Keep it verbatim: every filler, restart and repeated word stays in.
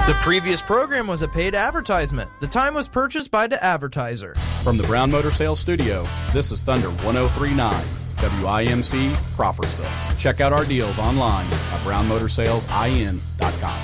The previous program was a paid advertisement. The time was purchased by the advertiser. From the Brown Motor Sales Studio, this is Thunder one oh three point nine, W I M C, Crawfordsville. Check out our deals online at brown motor sales in dot com.